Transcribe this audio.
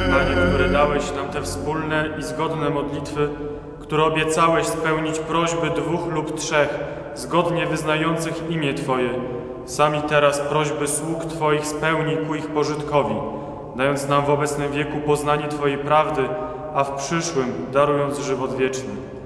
Panie, które dałeś nam te wspólne i zgodne modlitwy, które obiecałeś spełnić prośby 2 lub 3, zgodnie wyznających imię Twoje, sami teraz prośby sług Twoich spełnij ku ich pożytkowi, dając nam w obecnym wieku poznanie Twojej prawdy, a w przyszłym darując żywot wieczny.